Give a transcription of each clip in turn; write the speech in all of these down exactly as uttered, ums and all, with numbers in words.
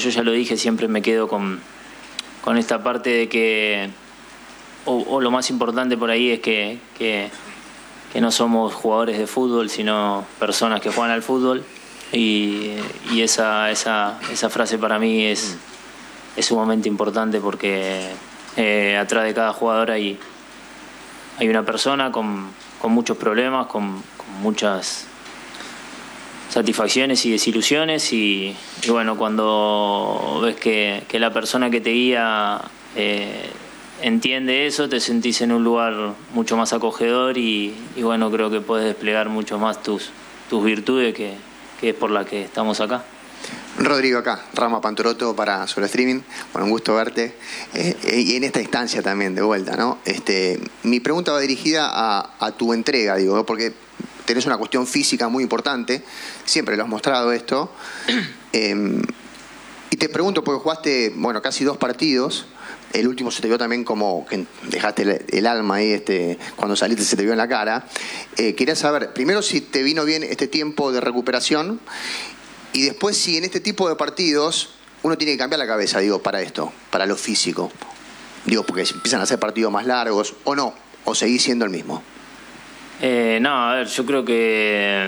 yo ya lo dije, siempre me quedo con, con esta parte de que, o, o lo más importante por ahí es que, que, que no somos jugadores de fútbol, sino personas que juegan al fútbol. Y, y esa, esa, esa frase para mí es, es sumamente importante porque eh, atrás de cada jugador hay, hay una persona con, con muchos problemas, con, con muchas satisfacciones y desilusiones y, y bueno, cuando ves que, que la persona que te guía eh, entiende eso, te sentís en un lugar mucho más acogedor y, y bueno, creo que puedes desplegar mucho más tus, tus virtudes que, que es por la que estamos acá. Rodrigo acá, Rama Pantoroto para Solo Streaming. Bueno, un gusto verte. Eh, y en esta instancia también, de vuelta, ¿no? Este, mi pregunta va dirigida a, a tu entrega, digo, ¿no? Porque tenés una cuestión física muy importante, siempre lo has mostrado esto. Eh, y te pregunto, porque jugaste, bueno, casi dos partidos. El último se te vio también como que dejaste el, el alma ahí, este, cuando saliste se te vio en la cara. Eh, quería saber, primero, si te vino bien este tiempo de recuperación y después si en este tipo de partidos uno tiene que cambiar la cabeza, digo, para esto, para lo físico. Digo, porque empiezan a ser partidos más largos o no, o seguís siendo el mismo. Eh, no, a ver, yo creo que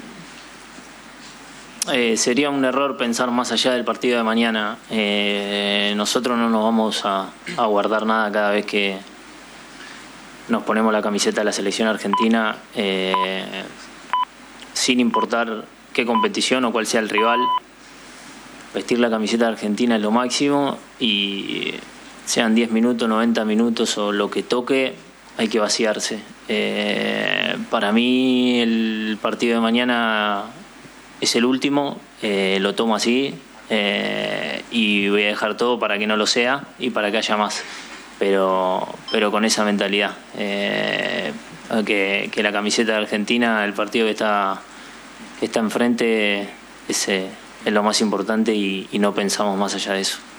eh, sería un error pensar más allá del partido de mañana. Eh, nosotros no nos vamos a, a guardar nada cada vez que nos ponemos la camiseta de la selección argentina, eh, sin importar qué competición o cuál sea el rival. Vestir la camiseta de Argentina es lo máximo y sean diez minutos, noventa minutos o lo que toque, hay que vaciarse. Eh, para mí el partido de mañana es el último, eh, lo tomo así eh, y voy a dejar todo para que no lo sea y para que haya más, pero, pero con esa mentalidad, eh, que, que la camiseta de Argentina, el partido que está, que está enfrente es, eh, es lo más importante y, y no pensamos más allá de eso.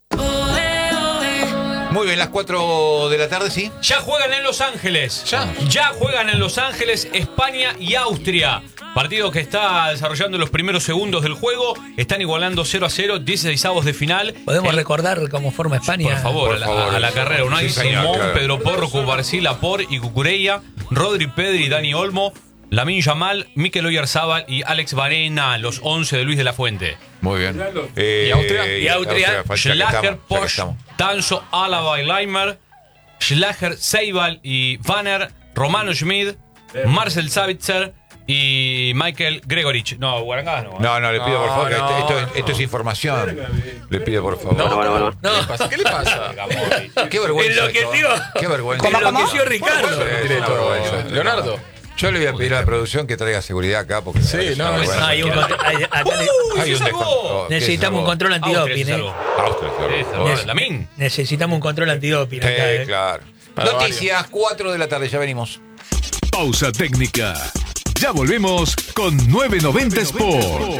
Muy bien, las cuatro de la tarde, ¿sí? Ya juegan en Los Ángeles. Ya. Ya juegan en Los Ángeles España y Austria. Partido que está desarrollando los primeros segundos del juego. Están igualando cero a cero, dieciseisavos de final. ¿Podemos El... recordar cómo forma España? Por favor, Por a, la, favor a la carrera. Unai sí, Simón, claro. Pedro Porro, Cubarsí, Laporte y Cucurella, Rodri Pedri, Dani Olmo, Lamine Yamal, Mikel Oyarzabal y Alex Varena, los once de Luis de la Fuente. Muy bien. Eh, ¿Y Austria? Y Austria, Schlager, Posch, estamos, Tanso, Alaba y Leimer, Schlager, Seibal y Vanner, Romano Schmid, Marcel Savitzer y Michael Gregorich. No, Guarangano. No, no, le pido por favor, no, que esto, no. esto, esto es información. Le pido por favor. No, no, no. ¿Qué le pasa? ¿Qué le pasa? Qué vergüenza. Enloqueció. Esto. Qué vergüenza. Enloqueció Ricardo. Sí, es una vergüenza. Leonardo. Yo le voy a pedir a la producción que traiga seguridad acá porque Sí, es no, una no, vergüenza. Hay un contro- hay- acá Uh, Hay se un salvó. descontrol. ¿Qué necesitamos un salvó? control antidoping, Austria se ¿eh? salvó. Austria, Sí, claro. salvó. Lamine. Necesitamos un control antidoping Sí, acá, ¿eh? claro. Para Noticias, cuatro de la tarde, ya venimos. Pausa técnica. Ya volvemos con nueve noventa Sport.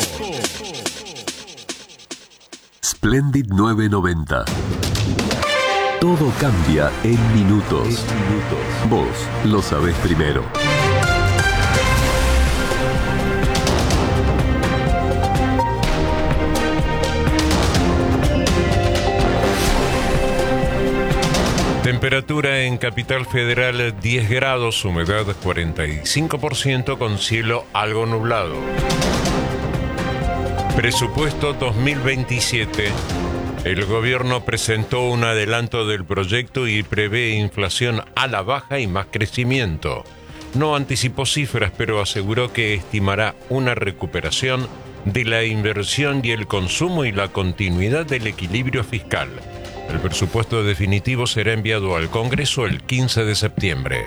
Splendid nueve noventa. Todo cambia en minutos. Vos lo sabés primero. Temperatura en Capital Federal diez grados, humedad cuarenta y cinco por ciento con cielo algo nublado. Presupuesto dos mil veintisiete. El gobierno presentó un adelanto del proyecto y prevé inflación a la baja y más crecimiento. No anticipó cifras, pero aseguró que estimará una recuperación de la inversión y el consumo y la continuidad del equilibrio fiscal. El presupuesto definitivo será enviado al Congreso el quince de septiembre.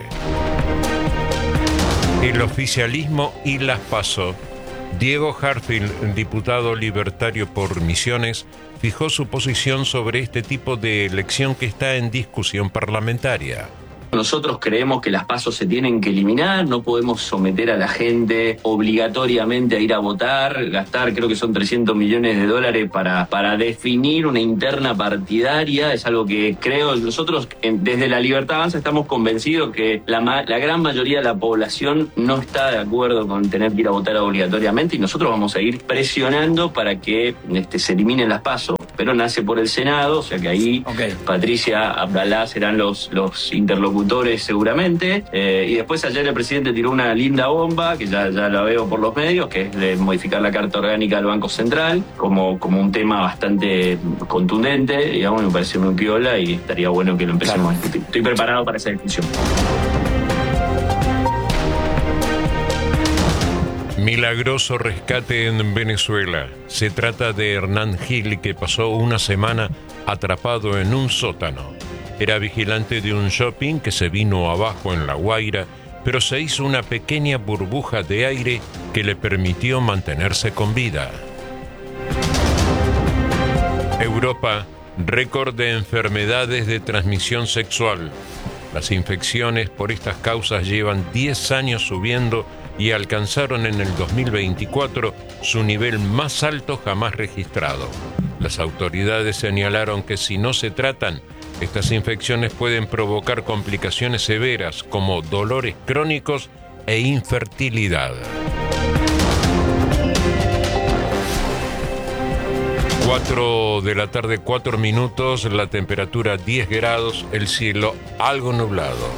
El oficialismo y las PASO. Diego Harfield, diputado libertario por Misiones, fijó su posición sobre este tipo de elección que está en discusión parlamentaria. Nosotros creemos que las PASO se tienen que eliminar, no podemos someter a la gente obligatoriamente a ir a votar, gastar creo que son trescientos millones de dólares para, para definir una interna partidaria, es algo que creo nosotros desde La Libertad Avanza estamos convencidos que la, la gran mayoría de la población no está de acuerdo con tener que ir a votar obligatoriamente y nosotros vamos a ir presionando para que este, se eliminen las PASO. pero nace por el Senado, o sea que ahí Okay. Patricia Abdalá serán los, los interlocutores seguramente. Eh, y después ayer el presidente tiró una linda bomba, que ya, ya la veo por los medios, que es de modificar la Carta Orgánica del Banco Central, como, como un tema bastante contundente, digamos, me parece muy piola y estaría bueno que lo empecemos a discutir. Estoy preparado para esa discusión. Milagroso rescate en Venezuela. Se trata de Hernán Gil, que pasó una semana atrapado en un sótano. Era vigilante de un shopping que se vino abajo en La Guaira, pero se hizo una pequeña burbuja de aire que le permitió mantenerse con vida. Europa, récord de enfermedades de transmisión sexual. Las infecciones por estas causas llevan diez años subiendo y alcanzaron en el dos mil veinticuatro su nivel más alto jamás registrado. Las autoridades señalaron que si no se tratan, estas infecciones pueden provocar complicaciones severas como dolores crónicos e infertilidad. cuatro de la tarde, cuatro minutos, la temperatura diez grados, el cielo algo nublado.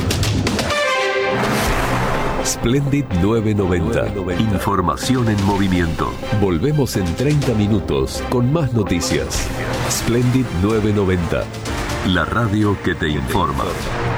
Splendid nueve noventa. Información en movimiento. Volvemos en treinta minutos con más noticias. Splendid nueve noventa. La radio que te informa.